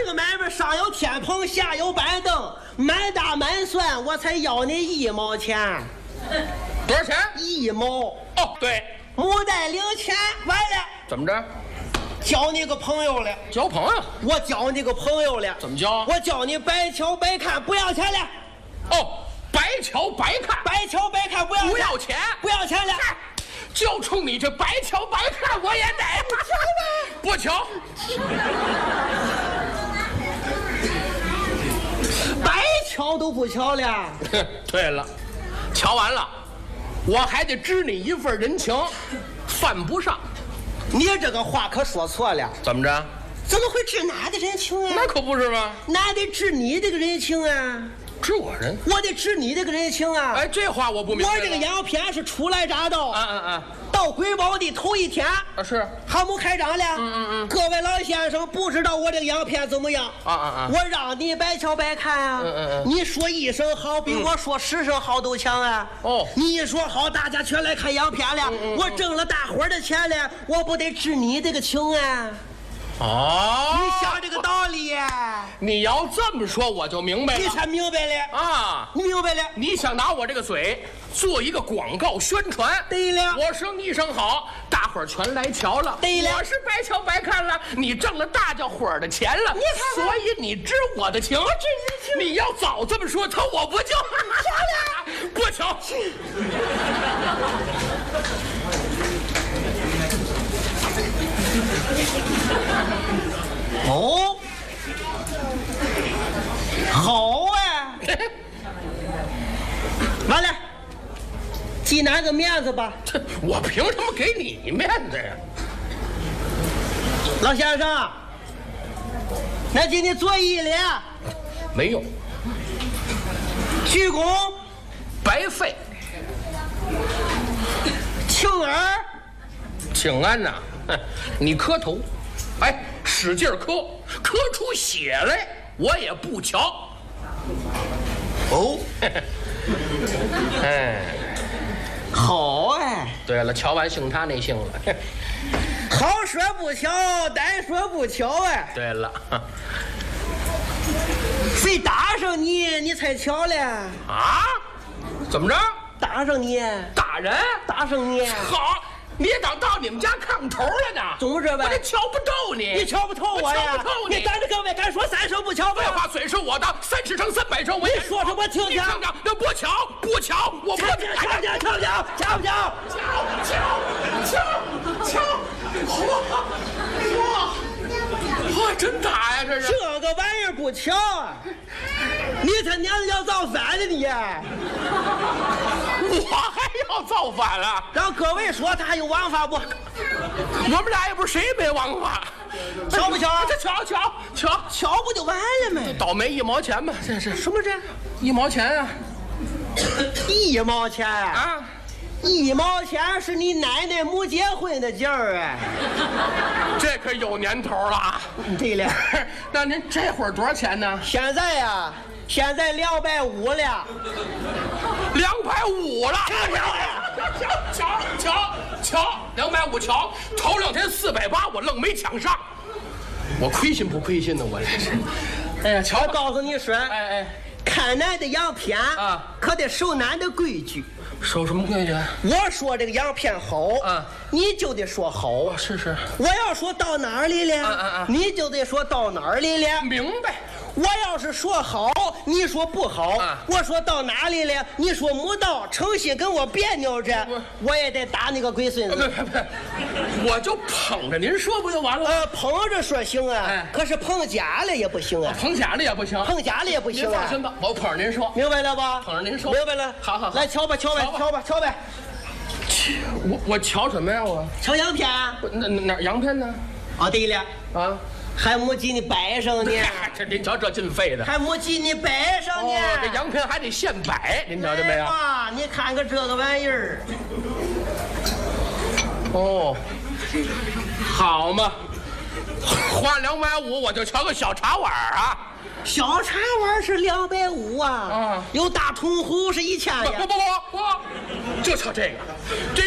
这个买卖上有天棚，下有板凳，满打满算我才要你1毛钱。 多少钱 ？1毛。 哦，对， 没带领钱，完了。 怎么着？ 交你个朋友了。 交朋友？ 我交你个朋友了。 怎么交？ 我教你白瞧白看，不要钱了。 哦，白瞧白看， 白瞧白看，不要钱，不要钱了。 就冲你这白瞧白看，我也得不瞧。 白瞧都不瞧了。 对了，瞧完了，我还得支你一份人情，犯不上。 你这个话可说错了。 怎么着？ 怎么会治哪的人情啊？ 那可不是吗？ 哪得治你这个人情啊？ 治我人？ 我得治你这个人情啊！ 哎，这话我不明白。 我这个洋片是初来乍到，到贵宝地头一天是还没开张了。各位老先生不知道我这个洋片怎么样？我让你白瞧白看啊！你说1声好，比我说10声好都强啊！ 哦， 你一说好，大家全来看洋片了，我挣了大伙儿的钱了，我不得治你这个情啊！ 哦， 你想这个道理， 你要这么说，我就明白了。 你才明白了啊！ 你明白了？ 你想拿我这个嘴做一个广告宣传？ 对了， 我声一声好，大伙儿全来瞧了。 对了， 我是白瞧白看了，你挣了大家伙儿的钱了， 你看看， 所以你知我的情。 我知你的情。 你要早这么说，他我不就瞧了？ 不瞧。 哦，好啊！完了，记哪个面子吧？ 我凭什么给你面子呀？ 老先生，那今天做揖了？ 没有， 鞠躬， 白费。 请安， 请安呐！你磕头，哎，使劲磕，磕出血来，我也不瞧。 哦， 哎， 好哎。 对了，瞧完姓他那姓了。 好说不瞧，单说不瞧哎。 对了， 非打上你，你才瞧了啊？怎么着？ 打上你？ 打人？ 打上你？ 好。你也当到你们家炕头了呢？ 总之吧， 我这瞧不透你， 你瞧不透我呀！ 瞧不透你， 你当着各位敢说3声不瞧吧？ 废话，嘴是我的，30声300声，我也说什么听听？ 那不瞧，不瞧，我不瞧，哇，真打呀！这是这个玩意儿不瞧啊！你他娘的要造反了你！ 我还要造反了？ 让各位说他有王法不？ 我们俩也不是谁没王法， 瞧不瞧？ 这瞧不就完了吗？ 倒霉1毛钱吧，这是什么这？1毛钱啊 ？1毛钱啊？1毛钱是你奶奶没结婚的劲儿哎， 这可有年头了。 对了， 那您这会儿多少钱呢？ 现在呀，现在250了 ，250了。瞧，250瞧，头2天480，我愣没抢上，我亏心不亏心呢？我这是。哎呀，瞧， 我告诉你说，看男的洋片啊，可得守男的规矩。 守什么规矩？ 我说这个洋片好，你就得说好。 是。 我要说到哪里了，你就得说到哪里了。 明白。 我要是说好，你说不好。我说到哪里了，你说没到，诚心跟我别扭着，我也得打你个龟孙子。 我就捧着您说不就完了？ 捧着说行啊，可是捧假了也不行啊。 捧假了也不行， 捧假了也不行啊。 您放心吧，我捧着您说， 明白了吧？ 捧着您说， 明白了。 好， 来瞧吧。 我瞧什么呀？我瞧洋片。 哪洋片呢？ 哦，对了啊。 还没给你摆上呢， 您瞧这劲费的， 还没给你摆上呢。 这洋片还得现摆，您瞧见没有？ 啊，你看看这个玩意儿。 哦，好嘛，花250，我就瞧个小茶碗啊。 小茶碗是250啊，有大铜壶是1000呀。 不，就瞧这个。